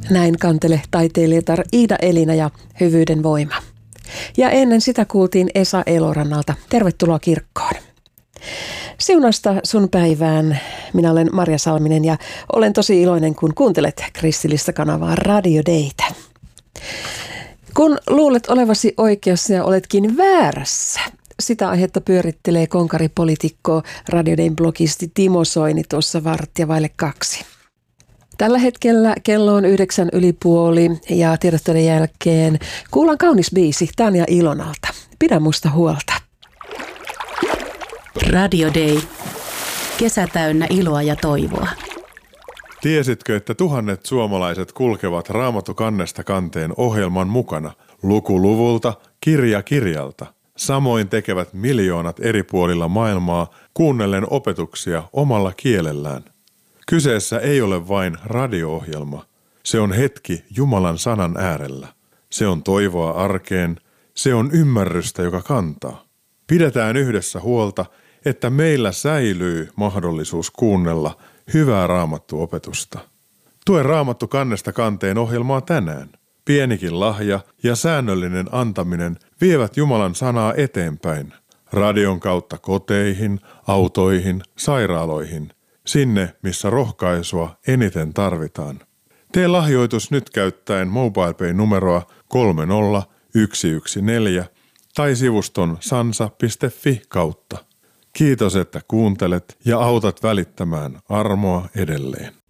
Näin kantele taiteilijatar Iida Elina ja Hyvyyden voima. Ja ennen sitä kuultiin Esa Elorannalta. Tervetuloa kirkkoon. Siunasta sun päivään. Minä olen Marja Salminen ja olen tosi iloinen, kun kuuntelet kristillistä kanavaa Radio Daytä. Kun luulet olevasi oikeassa ja oletkin väärässä, sitä aihetta pyörittelee konkaripoliitikko Radio Dayn blogisti Timo Soini tuossa 1:15. Tällä hetkellä kello on 9:30 ja tiedotteiden jälkeen kuullaan kaunis biisi Tanja Ilonalta. Pidä musta huolta. Radio Day. Kesä täynnä iloa ja toivoa. Tiesitkö, että tuhannet suomalaiset kulkevat Raamattu kannesta kanteen ohjelman mukana, luku luvulta, kirja kirjalta? Samoin tekevät miljoonat eri puolilla maailmaa kuunnellen opetuksia omalla kielellään. Kyseessä ei ole vain radio-ohjelma. Se on hetki Jumalan sanan äärellä. Se on toivoa arkeen. Se on ymmärrystä, joka kantaa. Pidetään yhdessä huolta, että meillä säilyy mahdollisuus kuunnella hyvää raamattuopetusta. Tue Raamattu kannesta kanteen ohjelmaa tänään. Pienikin lahja ja säännöllinen antaminen vievät Jumalan sanaa eteenpäin. Radion kautta koteihin, autoihin, sairaaloihin. Sinne, missä rohkaisua eniten tarvitaan. Tee lahjoitus nyt käyttäen MobilePay-numeroa 30114 tai sivuston sansa.fi kautta. Kiitos, että kuuntelet ja autat välittämään armoa edelleen.